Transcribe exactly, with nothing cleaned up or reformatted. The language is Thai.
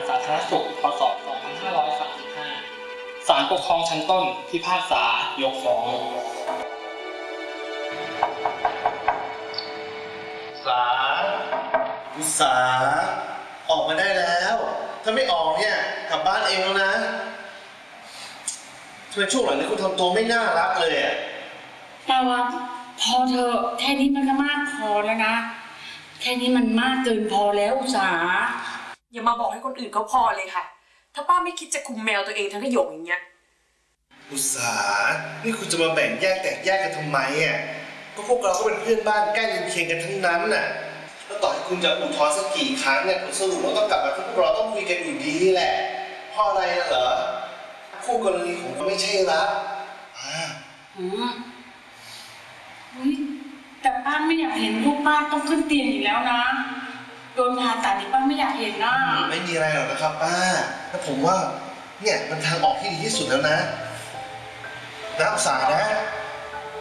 สาธารณสุข พ.ศ. สองพันห้าร้อยสามสิบห้า ศาลปกครองชั้นต้นพิพากษายกฟ้องสาอุตสาออกมาได้แล้วถ้าไม่ออกเนี่ยกลับบ้านเองแล้วนะทำไมช่วงหลังนี้คุณทำตัวไม่น่ารักเลยอ่ะแต่ว่าพอเธอแค่นี้มันก็มากพอแล้วนะแค่นี้มันมากเกินพอแล้วอุตสาอย่ามาบอกให้คนอื่นเขาพอเลยค่ะถ้าป้าไม่คิดจะคุมแมวตัวเองทั้งขยงอย่างเงี้ยอุตสานี่คุณจะมาแบ่งแยกแตกแยกกันทำไมอ่ะก็พวกเราก็เป็นเพื่อนบ้านใกล้เรือนเคียงกันทั้งนั้นน่ะแล้วต่อให้คุณจะอุทธรณ์สักกี่ครั้งเนี่ยผลสรุปเราต้องกลับมาที่พวกเราต้องคุยกันอยู่ดีแหละเพราะอะไรนะเหรอคู่กรณีของเขาไม่ใช่รักอ่าอืมอุ้ยแต่ป้าไม่อยากเห็นลูกป้าต้องขึ้นเตียงอีกแล้วนะโดนผ่าตัดนี่ป้าไม่อยากเห็นนะไม่มีอะไรหรอกนะครับป้าแล้วผมว่าเนี่ยมันทางออกที่ดีที่สุดแล้วนะนะอุตสาห์นะ